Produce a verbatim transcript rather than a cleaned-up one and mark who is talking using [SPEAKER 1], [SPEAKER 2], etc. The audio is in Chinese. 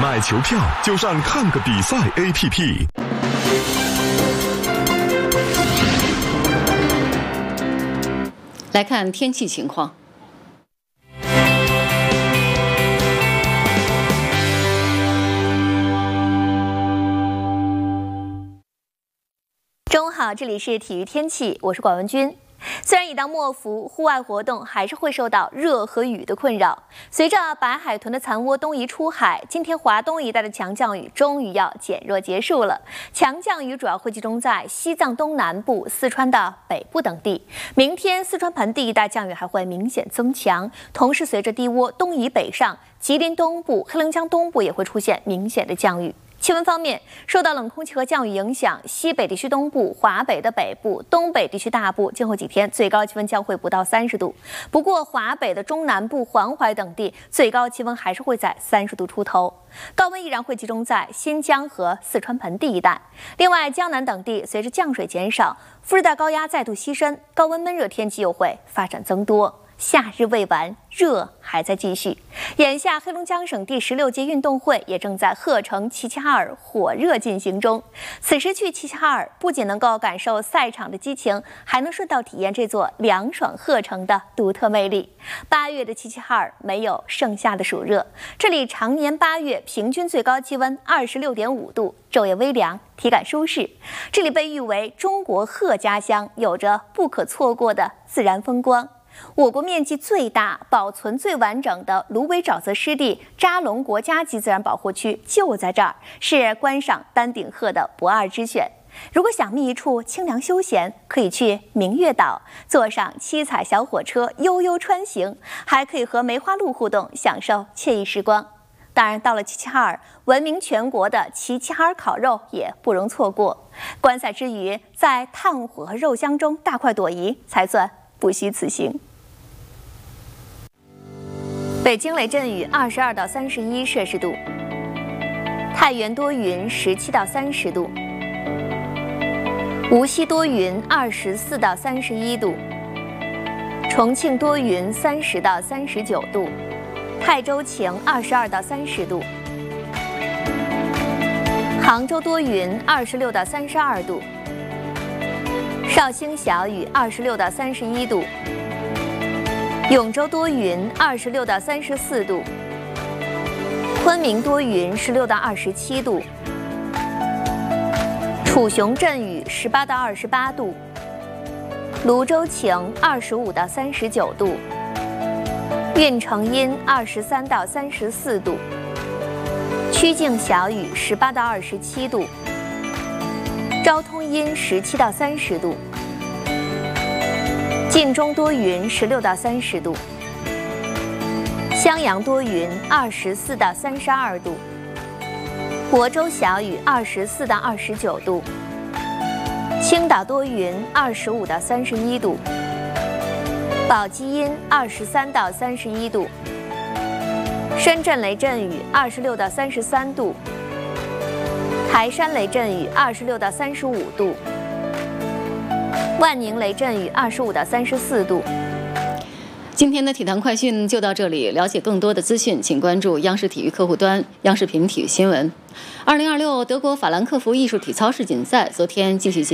[SPEAKER 1] 买球票就上看个比赛 A P P。
[SPEAKER 2] 来看天气情况。
[SPEAKER 3] 中午好，这里是体育天气，我是管文君。虽然已到末伏，户外活动还是会受到热和雨的困扰。随着白海豚的残窝东移出海，今天华东一带的强降雨终于要减弱结束了。强降雨主要会集中在西藏东南部、四川的北部等地。明天四川盆地一带降雨还会明显增强，同时随着低涡东移北上，吉林东部、黑龙江东部也会出现明显的降雨。气温方面，受到冷空气和降雨影响，西北地区东部、华北的北部、东北地区大部，今后几天最高气温将会不到三十度。不过，华北的中南部、黄淮等地最高气温还是会在三十度出头。高温依然会集中在新疆和四川盆地一带。另外，江南等地随着降水减少，副热带高压再度西伸，高温闷热天气又会发展增多。夏日未完，热还在继续。眼下，黑龙江省第十六届运动会也正在鹤城齐齐哈尔火热进行中。此时去齐齐哈尔，不仅能够感受赛场的激情，还能顺道体验这座凉爽鹤城的独特魅力。八月的齐齐哈尔没有盛夏的暑热，这里常年八月平均最高气温二十六点五度，昼夜微凉，体感舒适。这里被誉为中国鹤家乡，有着不可错过的自然风光。我国面积最大、保存最完整的芦苇沼泽湿地扎龙国家级自然保护区就在这儿，是观赏丹顶鹤的不二之选。如果想觅一处清凉休闲，可以去明月岛，坐上七彩小火车悠悠穿行，还可以和梅花鹿互动，享受惬意时光。当然，到了齐齐哈尔，闻名全国的齐齐哈尔烤肉也不容错过。观赛之余，在炭火和肉香中大快朵颐，才算不虚此行。北京雷阵雨二十二到三十一摄氏度，太原多云十七到三十度，无锡多云二十四到三十一度，重庆多云三十到三十九度，泰州晴二十二到三十度，杭州多云二十六到三十二度，绍兴小雨二十六到三十一度。永州多云，二十六到三十四度；昆明多云，十六到二十七度；楚雄阵雨，十八到二十八度；泸州晴，二十五到三十九度；运城阴，二十三到三十四度；曲靖小雨，十八到二十七度；昭通阴，十七到三十度。晋中多云，十六到三十度；襄阳多云，二十四到三十二度；亳州小雨，二十四到二十九度；青岛多云，二十五到三十一度；宝鸡阴，二十三到三十一度；深圳雷阵雨，二十六到三十三度；台山雷阵雨，二十六到三十五度。万宁雷阵雨二十五到三十四度。
[SPEAKER 2] 今天的体坛快讯就到这里，了解更多的资讯，请关注央视体育客户端、央视频体育新闻。二零二六德国法兰克福艺术体操世锦赛昨天继续进行。